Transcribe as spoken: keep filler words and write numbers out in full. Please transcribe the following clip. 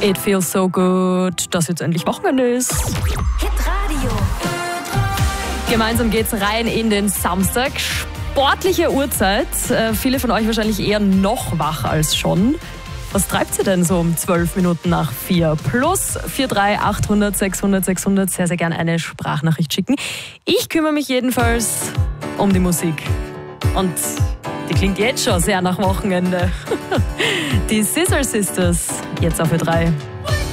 It feels so good, dass jetzt endlich Wochenende ist. Hitradio. Gemeinsam geht's rein in den Samstag. Sportliche Uhrzeit. Äh, viele von euch wahrscheinlich eher noch wach als schon. Was treibt ihr denn so um zwölf Minuten nach vier? Plus vier drei achthundert sechshundert sechshundert. Sehr, sehr gerne eine Sprachnachricht schicken. Ich kümmere mich jedenfalls um die Musik. Und die klingt jetzt schon sehr nach Wochenende. Die Scissor Sisters, jetzt auf Ö drei.